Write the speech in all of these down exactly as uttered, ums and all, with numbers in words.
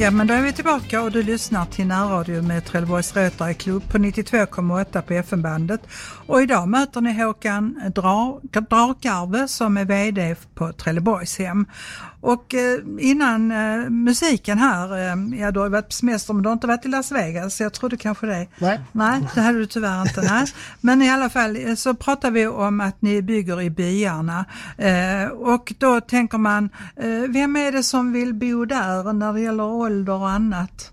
Ja, men då är vi tillbaka och du lyssnar till närradio med Trelleborgs Rotary Klubb på nittiotvå komma åtta på F M-bandet. Och idag möter ni Håkan Dra- Drakarve som är vd på Trelleborgs hem. Och eh, innan eh, musiken här, eh, ja, du har varit på semester men du har inte varit i Las Vegas, så jag trodde kanske det. Nej. Nej, det hade du tyvärr inte. Nej. Men i alla fall så pratar vi om att ni bygger i byarna. Eh, och då tänker man, eh, vem är det som vill bo där när det gäller ålder och annat?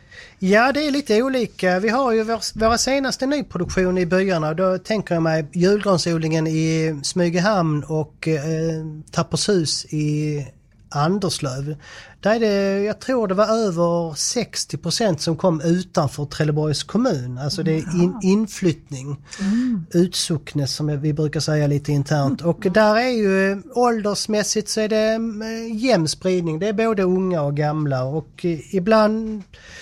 Ja, det är lite olika. Vi har ju vår, våra senaste nyproduktion i byarna. Då tänker jag mig julgransodlingen i Smygehamn och eh, Tappershus i Anderslöv. Där är det, jag tror det var över sextio procent som kom utanför Trelleborgs kommun. Alltså det är in, inflyttning, mm. utsocknes som vi brukar säga lite internt. Och där är ju åldersmässigt så är det jämn spridning. Det är både unga och gamla och ibland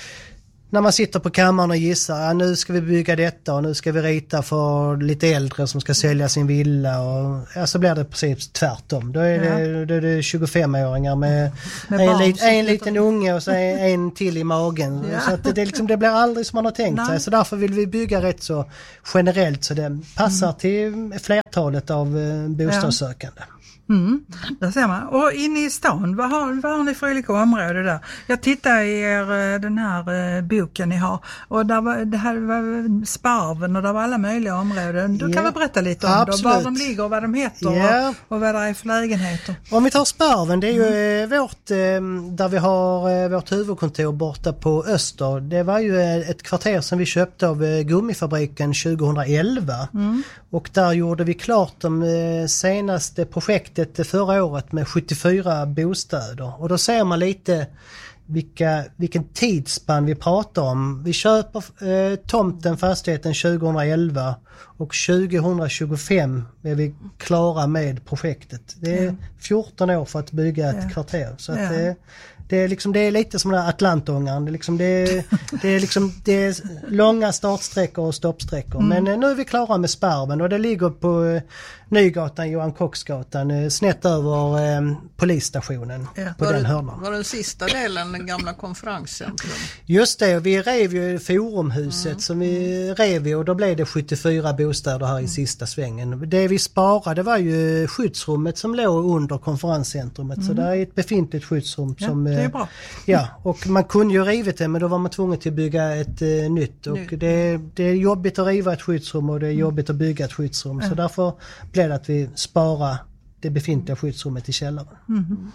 när man sitter på kammaren och gissar, ja, nu ska vi bygga detta och nu ska vi rita för lite äldre som ska sälja sin villa och ja, så blir det precis tvärtom. Då är det, ja. då är det tjugofemåringar med, med en, lit, en liten unge och så en, en till i magen. Ja. Så att det, det, liksom, det blir aldrig som man har tänkt Nej. sig. Så därför vill vi bygga rätt så generellt så det passar mm. till flertalet av eh, bostadssökande. Ja. Mm, där ser man. Och inne i stan, vad har, vad har ni för olika områden där? Jag tittar i er, den här eh, boken ni har och där var, det här var Sparven och där var alla möjliga områden. Du yeah. kan väl berätta lite om dem, var de ligger och vad de heter yeah. och, och vad det är för lägenheter. Om vi tar Sparven, det är ju mm. vårt, där vi har vårt huvudkontor borta på Öster. Det var ju ett kvarter som vi köpte av Gummifabriken tjugohundraelva mm. och där gjorde vi klart de senaste projekten förra året med sjuttiofyra bostäder. Och då ser man lite vilka, vilken tidsspann vi pratar om. Vi köper eh, tomten, fastigheten tjugohundraelva och tjugohundratjugofem är vi klara med projektet. Det är fjorton år för att bygga ett ja. kvarter. Så att ja. det, det, är liksom, det är lite som den här Atlantångaren. Det är, liksom, det, det, är liksom, det är långa startsträckor och stoppsträckor. Mm. Men eh, nu är vi klara med Sparven och det ligger på eh, Nygatan, Johan Kocksgatan, eh, snett över eh, polisstationen ja. på var den det, hörnan. Var den sista delen den gamla konferenscentrum? Just det, vi rev ju forumhuset mm. som vi rev och då blev det sjuttiofyra bostäder här i sista svängen. Det vi sparade var ju skyddsrummet som låg under konferenscentrumet. Mm. Så det är ett befintligt skyddsrum ja, som... det är bra. Ja, och man kunde ju rivit det men då var man tvungen till att bygga ett uh, nytt. Och nytt. Det, det är jobbigt att riva ett skyddsrum och det är jobbigt att bygga ett skyddsrum. Mm. Så därför blev det att vi sparar det befintliga skyddsrummet i källaren. Mm.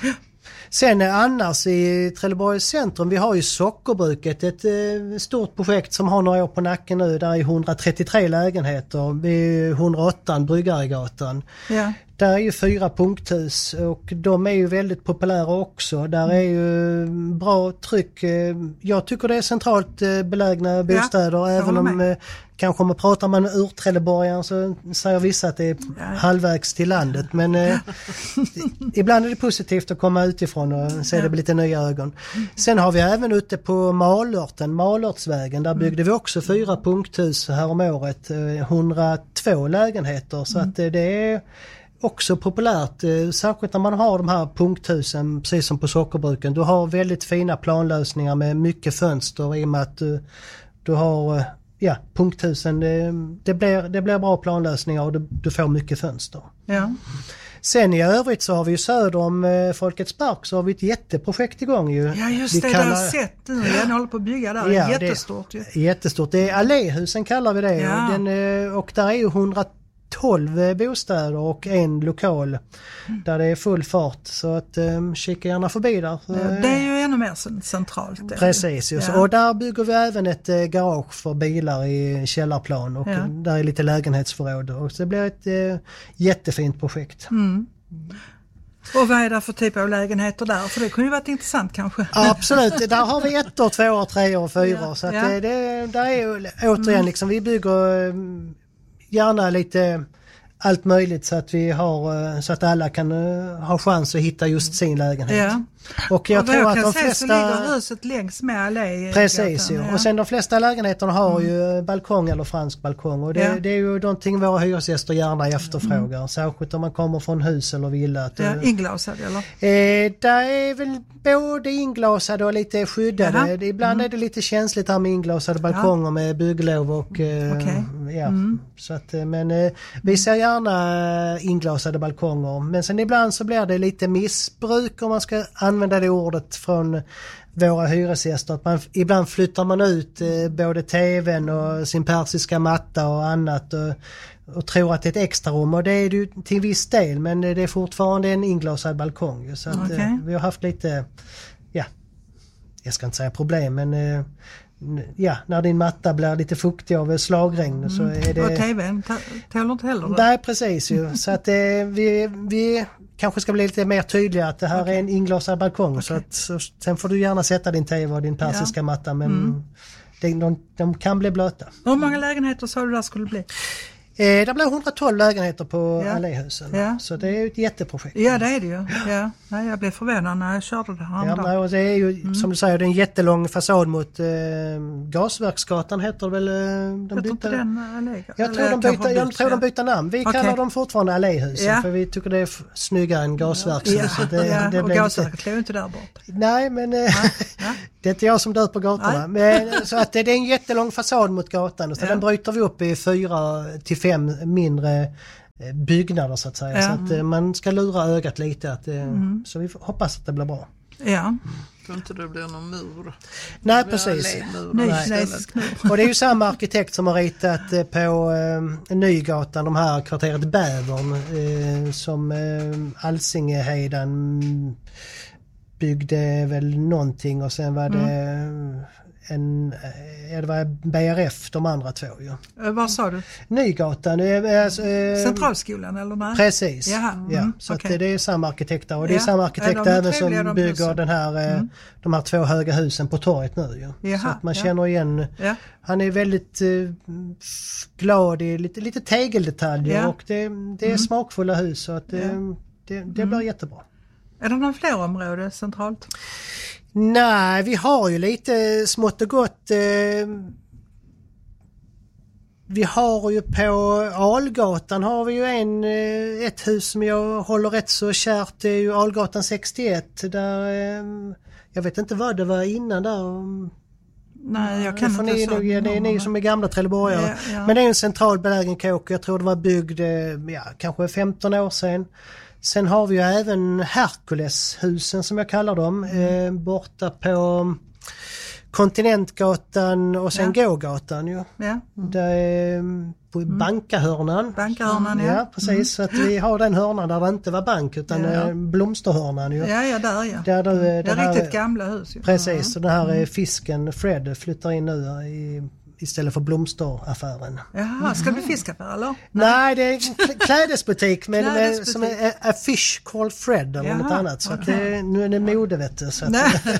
Sen annars i Trelleborgs centrum, vi har ju Sockerbruket, ett eh, stort projekt som har några år på nacken nu. Där är hundratrettiotre lägenheter vid hundraåtta Bryggaregatan. Ja. Där är ju fyra punkthus och de är ju väldigt populära också. Där är ju bra tryck. Jag tycker det är centralt belägna bostäder ja, även om kanske om man pratar med ur Trelleborgaren så säger vissa att det är ja. halvvägs till landet. Men eh, ibland är det positivt att komma utifrån och se ja. det med lite nya ögon. Sen har vi även ute på Malörten, Malörtsvägen. Där byggde vi också fyra punkthus här om året. hundratvå lägenheter så mm. att det är också populärt, särskilt när man har de här punkthusen precis som på Sockerbruken. Du har väldigt fina planlösningar med mycket fönster i och med att du, du har ja, punkthusen, det, det, blir, det blir bra planlösningar och du, du får mycket fönster. Ja. Sen i övrigt så har vi ju söder om eh, Folkets Park så har vi ett jätteprojekt igång ju. Ja just vi det, kallar... det har jag sett nu. Jag håller på att bygga där, ja, jättestort. Det, ju. Jättestort, det är Alléhusen kallar vi det ja. och, den, och där är ju hundratolv bostäder och en lokal där det är full fart så att um, kika gärna förbi där. Ja, det är ju ännu mer centralt. Precis, just. Ja. Och där bygger vi även ett uh, garage för bilar i källarplan och ja. där är lite lägenhetsförråd och så det blir ett uh, jättefint projekt. Mm. Och vad är det för typ av lägenheter där? För det kunde ju varit intressant kanske. Absolut, där har vi ett år, två år, tre år, fyra ja. så att ja. det, det där är ju återigen liksom vi bygger gärna lite allt möjligt så att vi har så att alla kan uh, ha chans att hitta just sin lägenhet. Ja. Och jag och tror jag att kan de se flesta... så ligger huset längs med allé. Precis, ju. Ja. Och sen de flesta lägenheterna har Mm. ju balkong eller fransk balkong och det, Ja. det är ju någonting våra hyresgäster gärna efterfrågar, mm. särskilt om man kommer från hus eller villa. Att, Ja, inglasad eller? Eh, där är väl både inglasade och lite skyddade. Jaha. Det, ibland Mm. är det lite känsligt här med inglasade balkonger ja. med bygglov och eh, okay. ja. Mm. Så att, men eh, vi ser gärna inglasade balkonger. Men sen ibland så blir det lite missbruk om man ska använda det ordet från våra hyresgäster. Att man, ibland flyttar man ut eh, både tvn och sin persiska matta och annat och, och tror att det är ett extra rum, och det är det ju till viss del, men det är fortfarande en inglasad balkong. Så att, okay. eh, vi har haft lite, ja, jag ska inte säga problem, men eh, ja, när din matta blir lite fuktig av slagregn mm. så är det... Och tvn tål inte heller då? Nej, precis ju. Så att eh, vi, vi kanske ska bli lite mer tydliga att det här okay. är en inglasad balkong. Okay. Så att, så, sen får du gärna sätta din tv och din persiska ja. matta, men mm. det, de, de kan bli blöta. Hur många lägenheter sa du där skulle bli? Eh, det blir hundratolv lägenheter på ja. Alléhusen. Ja. Så det är ju ett jätteprojekt. Ja, det är det ju. Ja. Ja, jag blev förvånad när jag körde det här. Ja, och det är ju, mm. som du säger, det är en jättelång fasad mot eh, Gasverksgatan heter det väl. Eh, de jag byter, den Allé. Jag tror, de byter, jag byt, tror de byter namn. Vi okay. kallar dem fortfarande Alléhusen ja. för vi tycker det är f- snyggare än Gasverkshuset. Ja. Det, ja. det och Gasverket låg ju inte där bort. Nej, men ja. Ja. det är inte jag som dör på gatorna. Men, så att det, det är en jättelång fasad mot gatan. Så ja. den bryter vi upp i fyra till fem mindre byggnader så att säga. Ja. Så att man ska lura ögat lite. Att, mm. Så vi hoppas att det blir bra. Ja. Tror inte det blir någon mur. Nej, precis. Nej. Nej. Och det är ju samma arkitekt som har ritat på eh, Nygatan, de här kvarteret Bävern eh, som eh, Alsingehejdan byggde väl någonting, och sen var det mm. en, ja, det var B R F de andra två ju. Ja. Vad sa du? Nygatan. Alltså, eh, Centralskolan eller nej? Precis. Jaha, mm, ja. Så okay. att det är samma arkitekt där. Och det ja. är samma arkitekt de även som de bygger husen. den här, mm. de här två höga husen på torget nu ju. Jaha, så att man ja. känner igen, ja. han är väldigt eh, glad i lite, lite tegeldetaljer ja. och det, det är mm. smakfulla hus, så att det, ja. det, det mm. blir jättebra. Är det någon fler område centralt? Nej, vi har ju lite smått och gott. Eh, vi har ju på Algatan har vi ju en, eh, ett hus som jag håller rätt så kärt. Det är ju Algatan sextioett. Där, eh, jag vet inte vad det var innan där. Nej, jag kan inte ni, så. Det är ni som är gamla trelleborgare. Ja, ja. Men det är en central belägen kåk. Jag tror det var byggd eh, ja, kanske femton år sedan. Sen har vi ju även Herkuleshusen som jag kallar dem, mm. eh, borta på Kontinentgatan och sen ja. Gågatan ju. Ja. Mm. Där är på mm. Bankahörnan. Bankahörnan, ja. Ja, precis. Mm. Så att vi har den hörnan där det inte var bank utan ja. Blomsterhörnan ju. Ja, ja, där ja. Där du, det är det här, riktigt gamla hus ju. Precis, och den här mm. fisken Fred flyttar in nu i istället för blomsteraffären. Jaha, ska det bli fiskaffär eller? Nej, det är en klädesbutik med, med, som är A Fish Called Fred eller Jaha, något annat. Så okay. att det, nu är det mode, vet du. Så, att,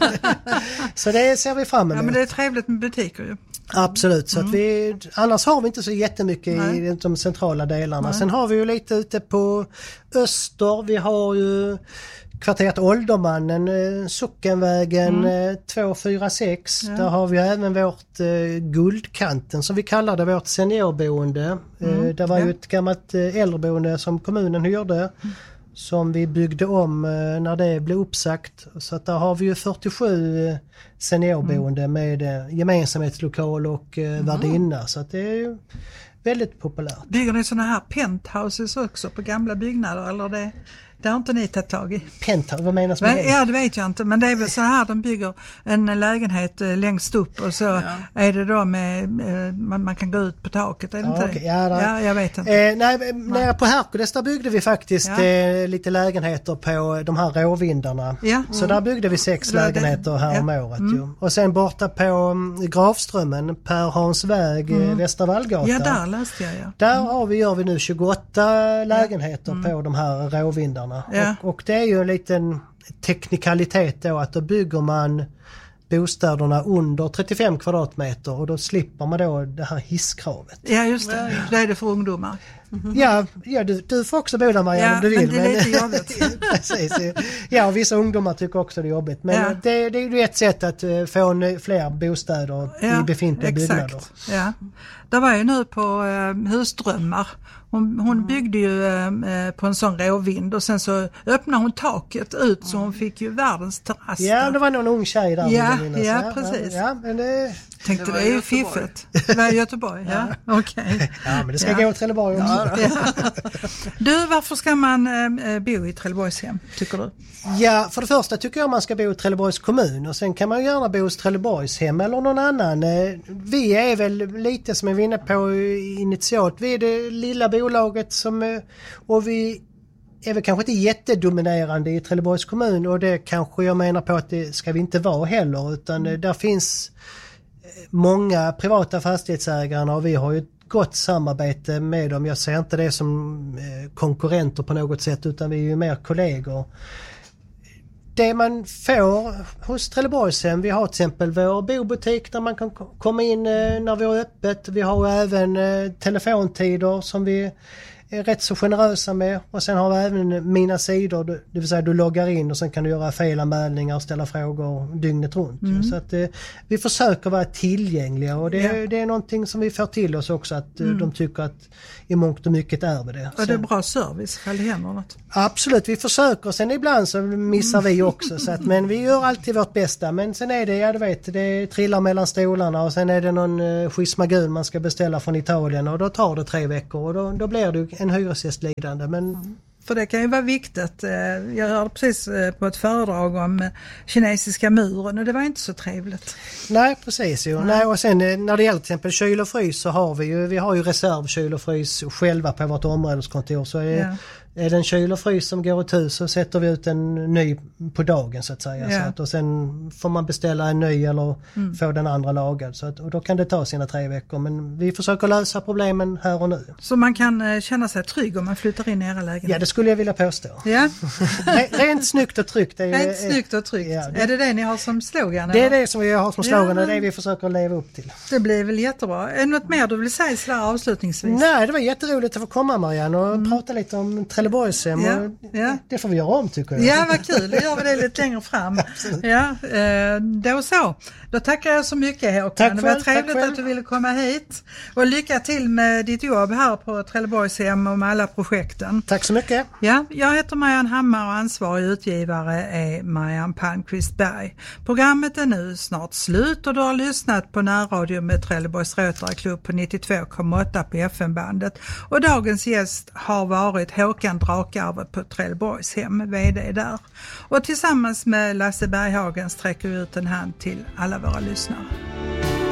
så det ser vi fram emot. Ja, men det är trevligt med butiker ju. Absolut, så mm. att vi, annars har vi inte så jättemycket Nej. i de centrala delarna. Nej. Sen har vi ju lite ute på öster, vi har ju kvarteret Åldermannen, eh, Sockenvägen mm. eh, två fyra sex. Ja. Där har vi även vårt eh, Guldkanten som vi kallar det, vårt seniorboende. Mm. Eh, det var ja. ju ett gammalt eh, äldreboende som kommunen hyrde. Mm. Som vi byggde om eh, när det blev uppsagt. Så att där har vi ju fyrtiosju eh, seniorboende mm. med eh, gemensamhetslokal och eh, mm. värdinna. Så att det är ju väldigt populärt. Bygger ni sådana här penthouses också på gamla byggnader eller det? Det har inte ni tagit tag i. Penthouse, vad menas med men, det? Ja, det vet jag inte. Men det är väl så här, de bygger en lägenhet eh, längst upp och så ja. är det då med, eh, man, man kan gå ut på taket, är det ja, inte okay. det? Ja, ja, jag vet inte. Eh, nej, nere på Herkules där byggde vi faktiskt ja. eh, lite lägenheter på de här råvindarna. Ja. Så mm. där byggde vi sex det, lägenheter här ja. om året. Mm. Ju. Och sen borta på um, Gravströmmen, Per Hans väg, mm. Västra Vallgatan. Ja, där läste jag, ja. Där mm. har vi, gör vi nu tjugoåtta lägenheter mm. på de här råvindarna. Ja. Och, och det är ju en liten teknikalitet då att då bygger man bostäderna under trettiofem kvadratmeter och då slipper man då det här hisskravet. Ja, just det. Det är det för ungdomar. Ja, ja du, du får också bo där, Marianne, Ja, om du vill. men det är lite jobbigt. Precis. Ja, och vissa ungdomar tycker också det är jobbigt. Men Ja. det, det är ju ett sätt att uh, få en, fler bostäder Ja, i befintliga exakt. byggnader. Ja. Det var ju nu på eh, Husdrömmar. Hon, hon byggde ju eh, på en sån råvind och sen så öppnade hon taket ut så hon fick ju världens terrass. Ja, där. det var någon ung tjej där. Ja, vill jag minnas. ja, precis. Ja, men det, Tänkte Det det, var är ju Göteborg. fiffigt. Det var i Göteborg, ja. Okej. ja, men det ska Ja. gå åt Trelleborg också. Ja. Du, varför ska man eh, bo i Trelleborgshem, tycker du? Ja, för det första tycker jag man ska bo i Trelleborgs kommun och sen kan man gärna bo hos Trelleborgshem eller någon annan. Eh, Vi är väl lite som jag var inne på initialt, vi är det lilla bolaget som, eh, och vi är väl kanske inte jättedominerande i Trelleborgs kommun och det kanske jag menar på att det ska vi inte vara heller utan mm. där finns många privata fastighetsägare och vi har ju ett gott samarbete med dem. Jag ser inte det som konkurrenter på något sätt utan vi är ju mer kollegor. Det man får hos Trelleborgshem, vi har till exempel vår bobutik där man kan komma in när vi har öppet. Vi har även telefontider som vi är rätt så generösa med och sen har vi även mina sidor, det vill säga du loggar in och sen kan du göra felanmälningar och ställa frågor dygnet runt. Mm. Så att eh, vi försöker vara tillgängliga och det, ja. det är någonting som vi får till oss också att mm. de tycker att i mångt och mycket är med det. Och det är bra service ifall det händer något. Absolut, vi försöker, sen ibland så missar vi också så att, men vi gör alltid vårt bästa, men sen är det, ja du vet, det trillar mellan stolarna och sen är det någon uh, schismagun man ska beställa från Italien och då tar det tre veckor och då, då blir det en hyresgäst lidande. Men för det kan ju vara viktigt. Jag hörde precis på ett föredrag om kinesiska muren och det var inte så trevligt. Nej, precis ju. Nej, och sen när det gäller till exempel kyl och frys så har vi ju, vi har ju reservkyl och frys själva på vårt områdeskontor så är, ja. är det en kyl och frys som går ut hus så sätter vi ut en ny på dagen så att säga. Ja. Så att, och sen får man beställa en ny eller mm. få den andra lagad. Så att, och då kan det ta sina tre veckor men vi försöker lösa problemen här och nu. Så man kan känna sig trygg om man flyttar in i era lägenhet? Ja, det skulle jag vilja påstå. Ja. Rent snyggt och tryggt. Det är, Rent snyggt och tryggt. Ja, det, är det det ni har som slogan? Det är eller? det som vi har som slogan ja, och det är vi försöker leva upp till. Det blir väl jättebra. Är det något mer du vill säga sådär avslutningsvis? Nej, det var jätteroligt att få komma Marianne och mm. prata lite om Trelleborgshem. Ja, och ja. Det får vi göra om tycker jag. Ja, vad kul. Då gör vi det lite längre fram. Ja, då så. Då tackar jag så mycket Håkan. Tack det var själv, trevligt att du ville komma hit. Och lycka till med ditt jobb här på Trelleborgshem och med alla projekten. Tack så mycket. Ja, jag heter Marianne Hammar och ansvarig utgivare är Marianne Palmqvist Berg. Programmet är nu snart slut och du har lyssnat på närradio med Trelleborgs Rotary-klubb på nittiotvå komma åtta på F M-bandet. Och dagens gäst har varit Håkan Drakarve på Trelleborgshem, vd där. Och tillsammans med Lasse Berghagen sträcker vi ut en hand till alla våra lyssnare.